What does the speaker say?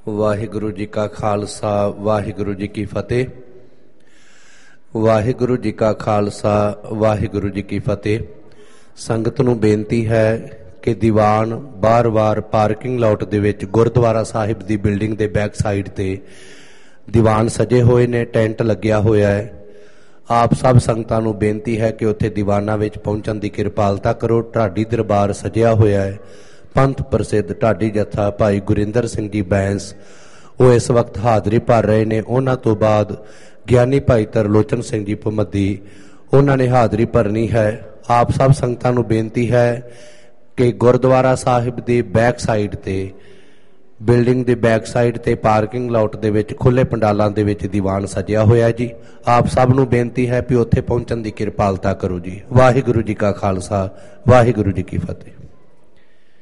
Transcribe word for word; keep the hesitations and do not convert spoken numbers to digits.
ਵਾਹਿਗੁਰੂ ਜੀ ਕਾ ਖਾਲਸਾ ਵਾਹਿਗੁਰੂ ਜੀ ਕੀ ਫਤਿਹ। ਵਾਹਿਗੁਰੂ ਜੀ ਕਾ ਖਾਲਸਾ ਵਾਹਿਗੁਰੂ ਜੀ ਕੀ ਫਤਿਹ। ਸੰਗਤ ਨੂੰ ਬੇਨਤੀ ਹੈ ਕਿ ਦੀਵਾਨ ਬਾਰ-ਬਾਰ ਪਾਰਕਿੰਗ ਲਾਟ ਦੇ ਵਿੱਚ ਗੁਰਦੁਆਰਾ ਸਾਹਿਬ ਦੀ ਬਿਲਡਿੰਗ ਦੇ ਬੈਕ ਸਾਈਡ ਤੇ ਦੀਵਾਨ ਸਜੇ ਹੋਏ ਨੇ, ਟੈਂਟ ਲੱਗਿਆ ਹੋਇਆ ਹੈ। ਆਪ ਸਭ ਸੰਗਤਾਂ ਨੂੰ ਬੇਨਤੀ ਹੈ ਕਿ ਉੱਥੇ ਦੀਵਾਨਾਂ ਵਿੱਚ ਪਹੁੰਚਣ ਦੀ ਕਿਰਪਾਲਤਾ ਕਰੋ। ਢਾਡੀ ਦਰਬਾਰ ਸਜਿਆ ਹੋਇਆ ਹੈ। ਪੰਥ ਪ੍ਰਸਿੱਧ ਢਾਡੀ ਜੱਥਾ ਭਾਈ ਗੁਰਿੰਦਰ ਸਿੰਘ ਜੀ ਬੈਂਸ ਉਹ ਇਸ ਵਕਤ ਹਾਜ਼ਰੀ ਭਰ ਰਹੇ ਨੇ। ਉਹਨਾਂ ਤੋਂ ਬਾਅਦ ਗਿਆਨੀ ਭਾਈ ਤਰਲੋਚਨ ਸਿੰਘ ਜੀ ਭਮੱਦੀ ਉਹਨਾਂ ਨੇ ਹਾਜ਼ਰੀ ਭਰਨੀ ਹੈ। ਆਪ ਸਭ ਸੰਗਤਾਂ ਨੂੰ ਬੇਨਤੀ ਹੈ ਕਿ ਗੁਰਦੁਆਰਾ ਸਾਹਿਬ ਦੀ ਬੈਕ ਸਾਈਡ ਤੇ ਬਿਲਡਿੰਗ ਦੇ ਬੈਕ ਸਾਈਡ ਤੇ ਪਾਰਕਿੰਗ ਲਾਟ ਦੇ ਵਿੱਚ ਖੁੱਲੇ ਪੰਡਾਲਾਂ ਦੇ ਵਿੱਚ ਦੀਵਾਨ ਸਜਿਆ ਹੋਇਆ ਜੀ। ਆਪ ਸਭ ਨੂੰ ਬੇਨਤੀ ਹੈ ਕਿ ਉੱਥੇ ਪਹੁੰਚਣ ਦੀ ਕਿਰਪਾਲਤਾ ਕਰੋ ਜੀ। ਵਾਹਿਗੁਰੂ ਜੀ ਕਾ ਖਾਲਸਾ ਵਾਹਿਗੁਰੂ ਜੀ ਕੀ ਫਤਿਹ।